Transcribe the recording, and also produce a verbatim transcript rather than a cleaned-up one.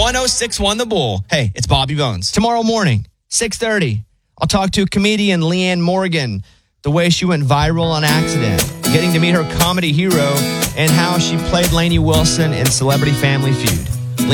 one oh six one The Bull. Hey, it's Bobby Bones. Tomorrow morning, six thirty, I'll talk to comedian Leanne Morgan, the way she went viral on accident, getting to meet her comedy hero, and how she played Lainey Wilson in Celebrity Family Feud.